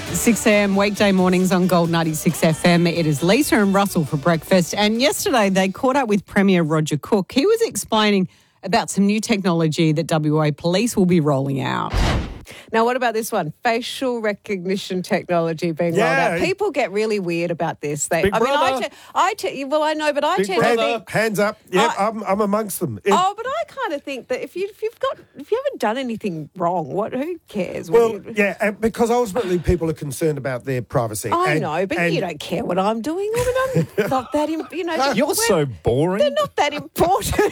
6 a.m. weekday mornings on Gold 96 FM. It is Lisa and Russell for breakfast. And yesterday they caught up with Premier Roger Cook. He was explaining about some new technology that WA Police will be rolling out. Now, what about this one? Facial recognition technology being rolled out. People get really weird about this. Big brother. I know, but I Big tend brother. to think... Hands up. Yep, I'm amongst them. but I kind of think that if you haven't done anything wrong, who cares? Well, because ultimately people are concerned about their privacy. I know, but you don't care what I'm doing. I mean, I'm not that, You're so boring. They're not that important.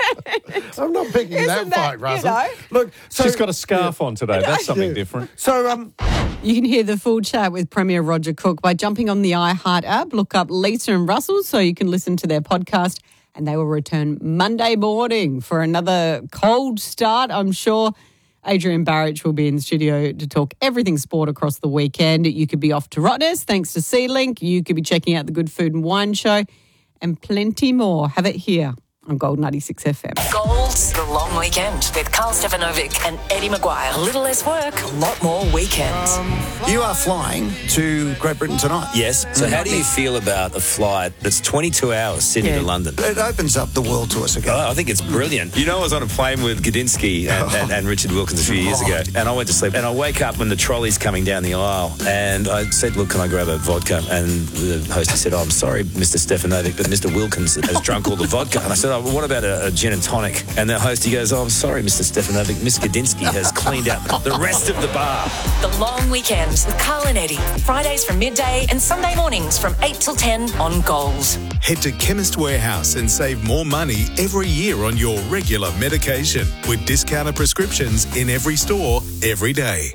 I'm not picking that fight, Russell. Look, she's got a scarf on today. That's something different. So, You can hear the full chat with Premier Roger Cook by jumping on the iHeart app. Look up Lisa and Russell so you can listen to their podcast, and they will return Monday morning for another cold start. I'm sure Adrian Barrich will be in the studio to talk everything sport across the weekend. You could be off to Rottnest thanks to Sealink. You could be checking out the Good Food and Wine Show and plenty more. Have it here on Gold 96 FM. Gold's The Long Weekend with Carl Stefanovic and Eddie Maguire. A little less work, a lot more weekends. You are flying to Great Britain tonight. Yes. So how do you feel about a flight that's 22 hours, Sydney to London? It opens up the world to us again. Oh, I think it's brilliant. You know, I was on a plane with Gadinsky and Richard Wilkins a few years ago, and I went to sleep, and I wake up when the trolley's coming down the aisle, and I said, look, can I grab a vodka? And the hostess said, I'm sorry, Mr. Stefanovic, but Mr. Wilkins has drunk all the vodka. And I said, what about a gin and tonic? And the host, he goes, I'm sorry, Mr. Stefanovic, Miss Gadinsky has cleaned out the rest of the bar. The Long Weekend with Carl and Eddie. Fridays from midday and Sunday mornings from 8 till 10 on Gold. Head to Chemist Warehouse and save more money every year on your regular medication with discounted prescriptions in every store, every day.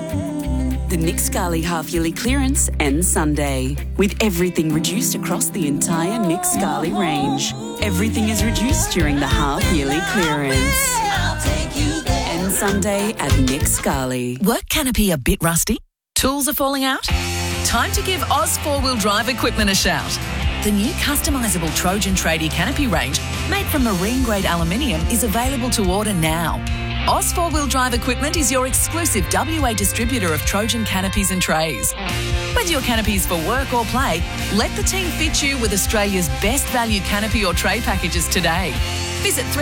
The Nick Scali half-yearly clearance ends Sunday, with everything reduced across the entire Nick Scali range. Everything is reduced during the half-yearly clearance. Ends Sunday at Nick Scali. Work canopy a bit rusty? Tools are falling out? Time to give Oz 4-wheel drive equipment a shout. The new customisable Trojan Tradie canopy range, made from marine-grade aluminium, is available to order now. Oz 4-wheel drive equipment is your exclusive WA distributor of Trojan canopies and trays. Whether your canopies for work or play, let the team fit you with Australia's best value canopy or tray packages today. Visit